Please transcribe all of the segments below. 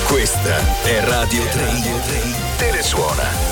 Questa è Radio 3. Telesuona.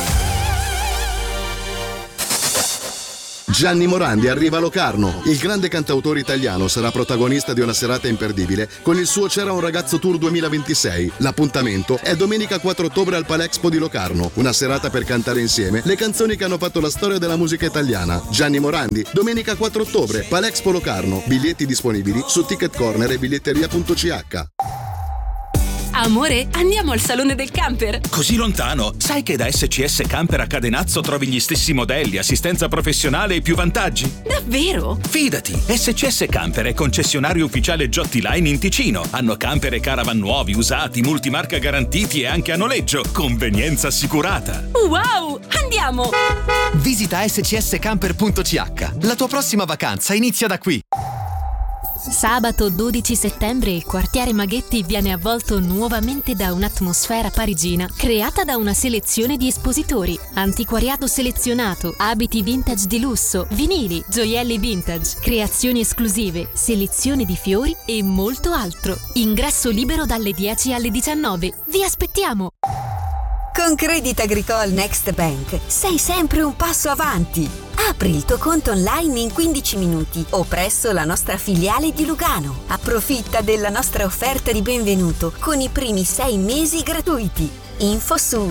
Gianni Morandi arriva a Locarno. Il grande cantautore italiano sarà protagonista di una serata imperdibile con il suo C'era un ragazzo tour 2026. L'appuntamento è domenica 4 ottobre al Palexpo di Locarno. Una serata per cantare insieme le canzoni che hanno fatto la storia della musica italiana. Gianni Morandi, domenica 4 ottobre, Palexpo Locarno. Biglietti disponibili su Ticket Corner e biglietteria.ch. Amore, andiamo al Salone del Camper. Così lontano? Sai che da SCS Camper a Cadenazzo trovi gli stessi modelli, assistenza professionale e più vantaggi? Davvero? Fidati, SCS Camper è concessionario ufficiale Giotti Line in Ticino. Hanno camper e caravan nuovi, usati, multimarca garantiti e anche a noleggio. Convenienza assicurata. Wow, andiamo! Visita scscamper.ch. La tua prossima vacanza inizia da qui. Sabato 12 settembre il quartiere Maghetti viene avvolto nuovamente da un'atmosfera parigina creata da una selezione di espositori, antiquariato selezionato, abiti vintage di lusso, vinili, gioielli vintage, creazioni esclusive, selezione di fiori e molto altro. Ingresso libero dalle 10 alle 19. Vi aspettiamo! Con Crédit Agricole Next Bank sei sempre un passo avanti. Apri il tuo conto online in 15 minuti o presso la nostra filiale di Lugano. Approfitta della nostra offerta di benvenuto con i primi 6 mesi gratuiti. Info su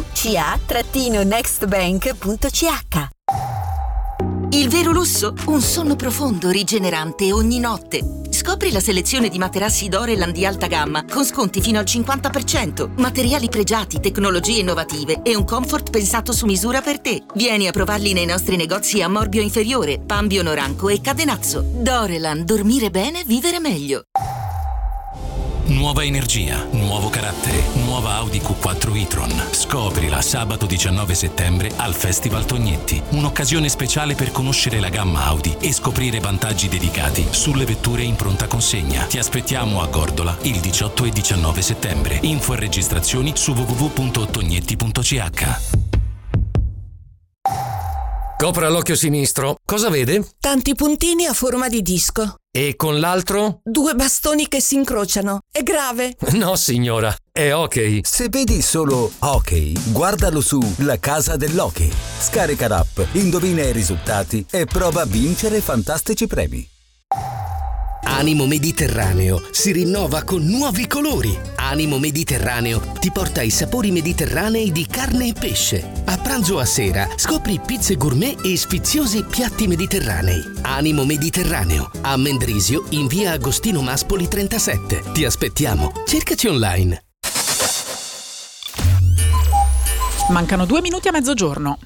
ca-nextbank.ch. Il vero lusso? Un sonno profondo, rigenerante ogni notte. Scopri la selezione di materassi Doreland di alta gamma con sconti fino al 50%, materiali pregiati, tecnologie innovative e un comfort pensato su misura per te. Vieni a provarli nei nostri negozi a Morbio Inferiore, Pambio Noranco e Cadenazzo. Doreland, dormire bene, vivere meglio. Nuova energia, nuovo carattere, nuova Audi Q4 e-tron. Scoprila sabato 19 settembre al Festival Tognetti. Un'occasione speciale per conoscere la gamma Audi e scoprire vantaggi dedicati sulle vetture in pronta consegna. Ti aspettiamo a Gordola il 18 e 19 settembre. Info e registrazioni su www.tognetti.ch. Copra l'occhio sinistro. Cosa vede? Tanti puntini a forma di disco. E con l'altro? 2 bastoni che si incrociano. È grave? No, signora, è ok. Se vedi solo ok, guardalo su La Casa dell'Hockey. Scarica l'app, indovina i risultati e prova a vincere fantastici premi. Animo Mediterraneo si rinnova con nuovi colori. Animo Mediterraneo ti porta ai sapori mediterranei di carne e pesce. A pranzo o a sera scopri pizze gourmet e sfiziosi piatti mediterranei. Animo Mediterraneo, a Mendrisio in via Agostino Maspoli 37. Ti aspettiamo. Cercaci online. Mancano 2 minuti a mezzogiorno.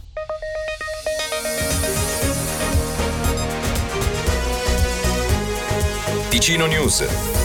Ticino News.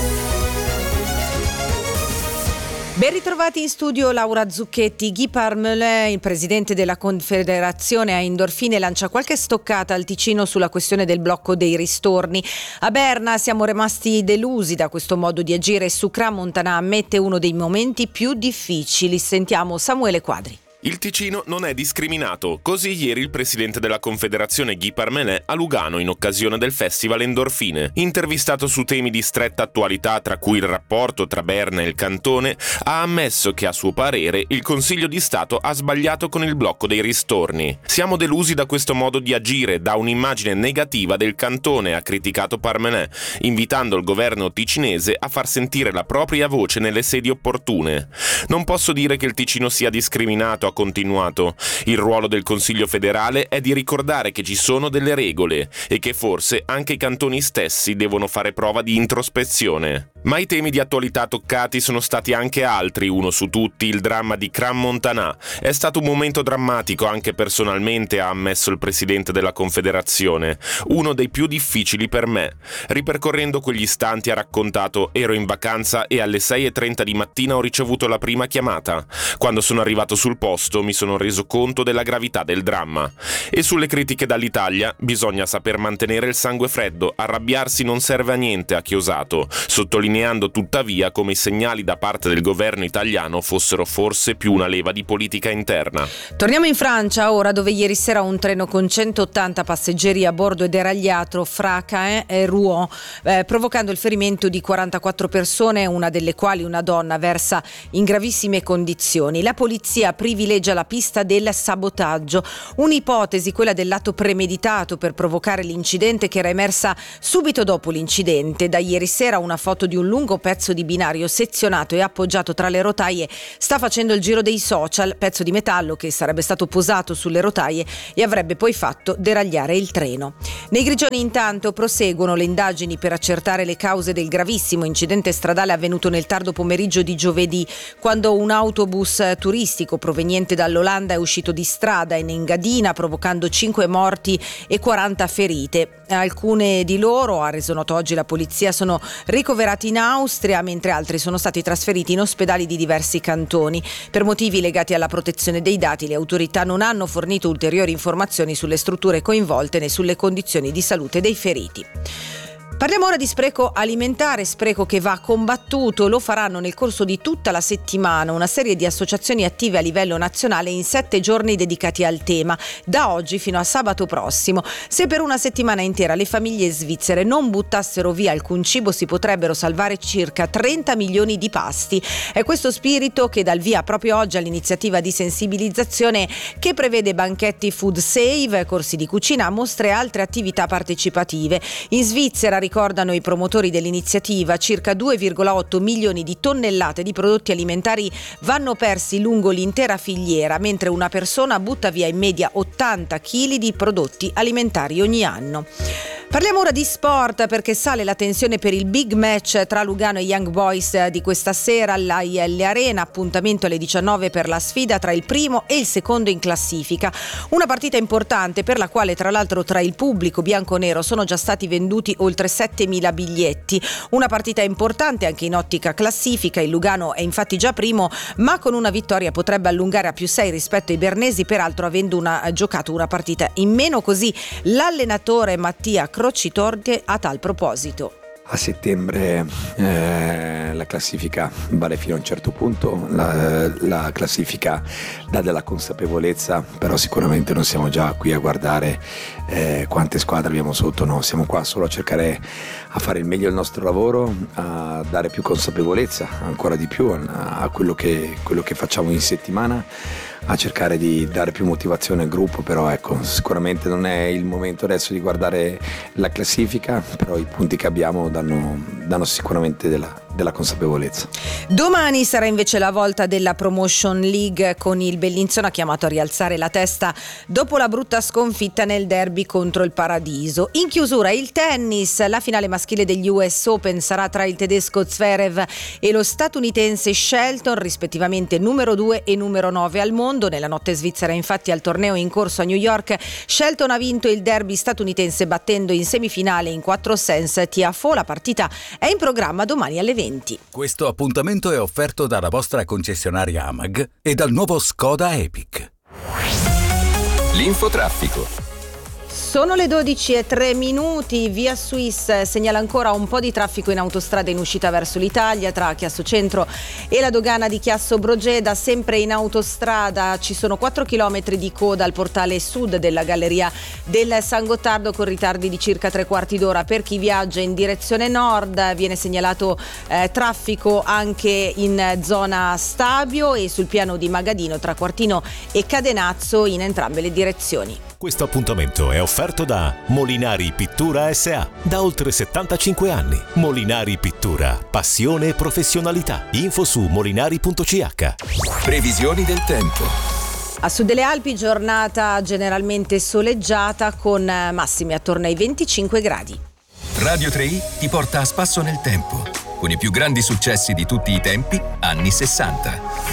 Ben ritrovati in studio Laura Zucchetti. Guy Parmelin, il presidente della Confederazione a Endorfine, lancia qualche stoccata al Ticino sulla questione del blocco dei ristorni. A Berna siamo rimasti delusi da questo modo di agire. Su Crans-Montana ammette uno dei momenti più difficili. Sentiamo Samuele Quadri. Il Ticino non è discriminato, così ieri il presidente della Confederazione Guy Parmelin a Lugano in occasione del Festival Endorfine. Intervistato su temi di stretta attualità tra cui il rapporto tra Berna e il cantone, ha ammesso che a suo parere il Consiglio di Stato ha sbagliato con il blocco dei ristorni. Siamo delusi da questo modo di agire, da un'immagine negativa del cantone, ha criticato Parmelin, invitando il governo ticinese a far sentire la propria voce nelle sedi opportune. Non posso dire che il Ticino sia discriminato, ha continuato. Il ruolo del Consiglio federale è di ricordare che ci sono delle regole e che forse anche i cantoni stessi devono fare prova di introspezione. Ma i temi di attualità toccati sono stati anche altri, uno su tutti il dramma di Crans-Montana. È stato un momento drammatico anche personalmente, ha ammesso il presidente della Confederazione, uno dei più difficili per me. Ripercorrendo quegli istanti ha raccontato: ero in vacanza e alle 6:30 di mattina ho ricevuto la prima chiamata. Quando sono arrivato sul posto mi sono reso conto della gravità del dramma. E sulle critiche dall'Italia bisogna saper mantenere il sangue freddo, arrabbiarsi non serve a niente, ha chiosato, sottolineando sottolineando tuttavia come i segnali da parte del governo italiano fossero forse più una leva di politica interna. Torniamo in Francia ora, dove ieri sera un treno con 180 passeggeri a bordo è deragliato fra Caen e Rouen, provocando il ferimento di 44 persone, una delle quali una donna versa in gravissime condizioni. La polizia privilegia la pista del sabotaggio, un'ipotesi, quella dell'atto premeditato per provocare l'incidente, che era emersa subito dopo l'incidente. Da ieri sera una foto di un lungo pezzo di binario sezionato e appoggiato tra le rotaie sta facendo il giro dei social, pezzo di metallo che sarebbe stato posato sulle rotaie e avrebbe poi fatto deragliare il treno. Nei Grigioni intanto proseguono le indagini per accertare le cause del gravissimo incidente stradale avvenuto nel tardo pomeriggio di giovedì, quando un autobus turistico proveniente dall'Olanda è uscito di strada in Engadina, provocando 5 morti e 40 ferite. Alcune di loro, ha reso noto oggi la polizia, sono ricoverati in Austria, mentre altri sono stati trasferiti in ospedali di diversi cantoni. Per motivi legati alla protezione dei dati, le autorità non hanno fornito ulteriori informazioni sulle strutture coinvolte né sulle condizioni di salute dei feriti. Parliamo ora di spreco alimentare, spreco che va combattuto. Lo faranno nel corso di tutta la settimana una serie di associazioni attive a livello nazionale in 7 giorni dedicati al tema, da oggi fino a sabato prossimo. Se per una settimana intera le famiglie svizzere non buttassero via alcun cibo, si potrebbero salvare circa 30 milioni di pasti. È questo spirito che dà il via proprio oggi all'iniziativa di sensibilizzazione che prevede banchetti food save, corsi di cucina, mostre e altre attività partecipative. In Svizzera, ricordano i promotori dell'iniziativa, circa 2,8 milioni di tonnellate di prodotti alimentari vanno persi lungo l'intera filiera, mentre una persona butta via in media 80 kg di prodotti alimentari ogni anno. Parliamo ora di sport, perché sale la tensione per il big match tra Lugano e Young Boys di questa sera all'AIL Arena, appuntamento alle 19 per la sfida tra il primo e il secondo in classifica. Una partita importante per la quale tra l'altro tra il pubblico bianconero sono già stati venduti oltre 7.000 biglietti. Una partita importante anche in ottica classifica, il Lugano è infatti già primo, ma con una vittoria potrebbe allungare a +6 rispetto ai bernesi, peraltro avendo giocato una partita in meno, così l'allenatore Mattia Crocitorte a tal proposito. A settembre la classifica vale fino a un certo punto, la classifica dà della consapevolezza, però sicuramente non siamo già qui a guardare quante squadre abbiamo sotto, no, siamo qua solo a cercare a fare il meglio del nostro lavoro, a dare più consapevolezza ancora di più a quello che facciamo in settimana, a cercare di dare più motivazione al gruppo. Però ecco, sicuramente non è il momento adesso di guardare la classifica, però i punti che abbiamo danno sicuramente della consapevolezza. Domani sarà invece la volta della Promotion League, con il Bellinzona chiamato a rialzare la testa dopo la brutta sconfitta nel derby contro il Paradiso. In chiusura il tennis, la finale maschile degli US Open sarà tra il tedesco Zverev e lo statunitense Shelton, rispettivamente numero 2 e numero 9 al mondo. Nella notte svizzera infatti al torneo in corso a New York Shelton ha vinto il derby statunitense battendo in semifinale in 4 sets Tiafoe. La partita è in programma domani alle 20. Questo appuntamento è offerto dalla vostra concessionaria AMAG e dal nuovo Skoda Epic. L'infotraffico. Sono le 12:03, Via Swiss segnala ancora un po' di traffico in autostrada in uscita verso l'Italia tra Chiasso Centro e la dogana di Chiasso Brogeda. Sempre in autostrada ci sono 4 chilometri di coda al portale sud della galleria del San Gottardo, con ritardi di circa 3/4 d'ora per chi viaggia in direzione nord. Viene segnalato traffico anche in zona Stabio e sul piano di Magadino tra Quartino e Cadenazzo in entrambe le direzioni. Questo appuntamento è offerto da Molinari Pittura S.A. Da oltre 75 anni. Molinari Pittura, passione e professionalità. Info su molinari.ch. Previsioni del tempo. A sud delle Alpi giornata generalmente soleggiata con massimi attorno ai 25 gradi. Radio 3i ti porta a spasso nel tempo, con i più grandi successi di tutti i tempi, anni 60.